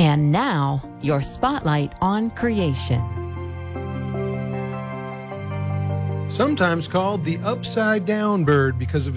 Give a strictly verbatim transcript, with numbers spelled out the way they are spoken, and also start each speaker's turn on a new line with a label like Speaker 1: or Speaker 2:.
Speaker 1: And now, your spotlight on creation.
Speaker 2: Sometimes called the upside down bird because of